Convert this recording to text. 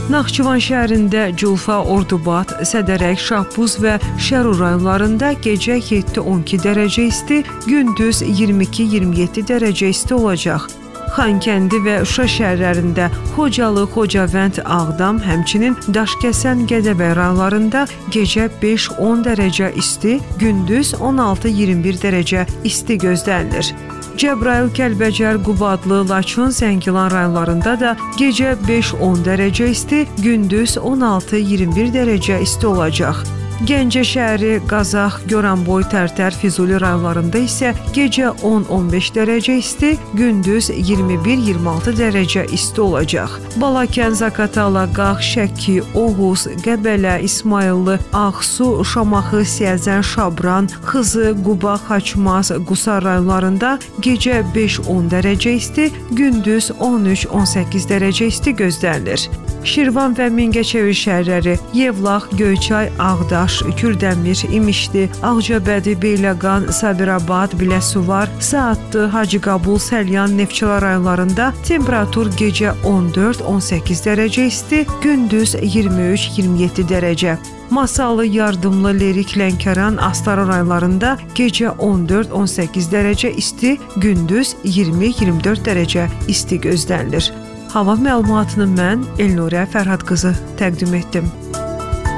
Naxçıvan şəhərində Culfa, Ordubad, Sədərək, Şahbuz və Şərur rayonlarında gecə 7-12 dərəcə isti, gündüz 22-27 dərəcə isti olacaq. Xankəndi və Şuşa şəhərlərində, Xocalı, Xocavənd, Ağdam, həmçinin Daşkəsən, Gədəbəy rayonlarında gecə 5-10 dərəcə isti, gündüz 16-21 dərəcə isti gözlənilir. Cəbrayıl, Kəlbəcər, Qubadlı, Laçın, Zəngilan rayonlarında da gecə 5-10 dərəcə isti, gündüz 16-21 dərəcə isti olacaq. Gəncə şəhəri, Qazax, Goranboy, Tərtər, Füzuli rayonlarında isə gecə 10-15 dərəcə isti, gündüz 21-26 dərəcə isti olacaq. Balakən, Zaqatala, Qax, Şəki, Oğuz, Qəbələ, İsmayıllı, Ağsu, Şamaxı, Siyəzən, Şabran, Xızı, Quba, Xaçmaz, Qusar rayonlarında gecə 5-10 dərəcə isti, gündüz 13-18 dərəcə isti gözlənilir. Şirvan və Mingəçevir şəhərləri, Yevlax, Göyçay, Ağdaş, Kürdəmir, İmişli, Ağcabədi, Beyləqan, Sabirabad, Biləsuvar, Saatlı, Hacıqabul, Səlyan, Neftçala rayonlarında temperatur gecə 14-18 dərəcə isti, gündüz 23-27 dərəcə. Masallı, Yardımlı, Lerik, Lənkəran, Astara rayonlarında gecə 14-18 dərəcə isti, gündüz 20-24 dərəcə isti gözlənilir. Hava məlumatını mən Elnurə Fərhad qızı təqdim etdim.